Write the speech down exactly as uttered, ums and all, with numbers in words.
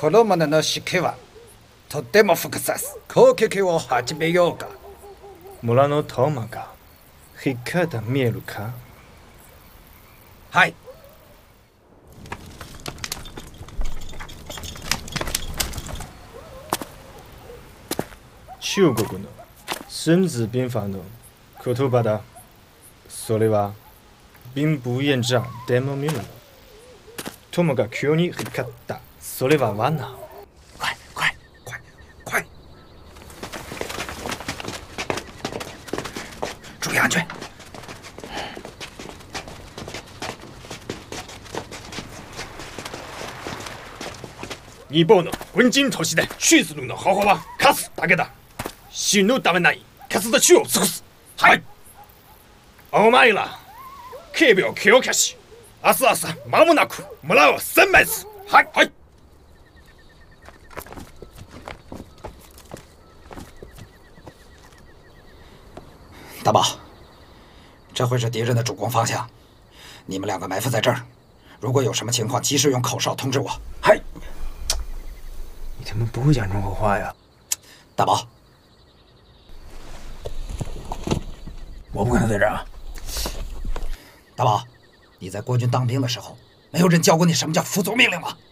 車の式はとても複雑。攻撃を始めようか。 村のトマが光って見えるか？ はい。 中国の孫子兵法の言葉だ。それは兵不厌诈でも見るの。友が急に光った。それは罠。 快快快快！注意安全！ 日本の軍人としてシスルの方法は勝つだけだ。死ぬためない勝つ的血を尽くす。はい。お前ら警備を強化し、明日朝間もなく村を殲滅す。はいはい。 大宝，这会是敌人的主攻方向，你们两个埋伏在这儿，如果有什么情况，及时用口哨通知我。嗨。 你他妈不会讲中国话呀？ 大宝， 我不可能在这儿啊！ 大宝，你在国军当兵的时候，没有人教过你什么叫服从命令吗？